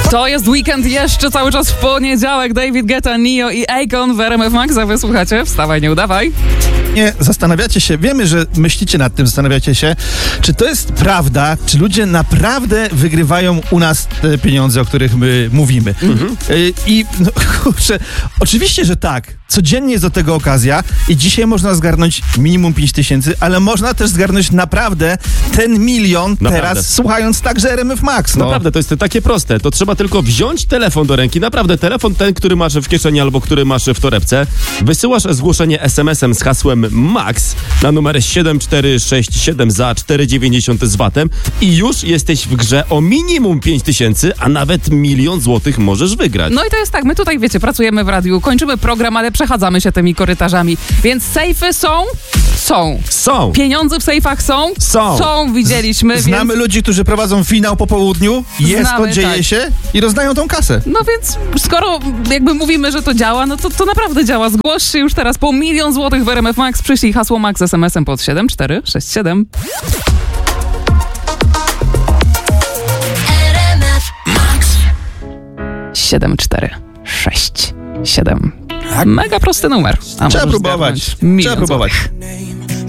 To jest weekend jeszcze cały czas w poniedziałek. David Guetta, Nio i Akon w RMF Max, a wysłuchacie. Wstawaj, nie udawaj. Nie, zastanawiacie się, wiemy, że myślicie nad tym, zastanawiacie się, czy to jest prawda, czy ludzie naprawdę wygrywają u nas te pieniądze, o których my mówimy. I no, kurczę, oczywiście, że tak. Codziennie jest do tego okazja i dzisiaj można zgarnąć minimum 5000, ale można też zgarnąć naprawdę ten milion teraz, słuchając także RMF Max. No. Naprawdę, to jest takie proste. To trzeba tylko wziąć telefon do ręki. Naprawdę, telefon ten, który masz w kieszeni albo który masz w torebce. Wysyłasz zgłoszenie SMS-em z hasłem MAX na numer 7467 za 4,90 z VAT-em i już jesteś w grze o minimum 5000, a nawet 1 000 000 złotych możesz wygrać. No i to jest tak, my tutaj, wiecie, pracujemy w radiu, kończymy program, ale przechadzamy się tymi korytarzami. Więc sejfy są? Są. Pieniądze w sejfach są? Są, widzieliśmy. Znamy ludzi, którzy prowadzą finał po południu, dzieje się i rozdają tą kasę. No więc skoro jakby mówimy, że to działa, no to naprawdę działa. Zgłoś się już teraz po 1 000 000 złotych w RMF Max, przyślij hasło Max SMS-em pod 7467. 7467. Mega prosty numer. Trzeba próbować.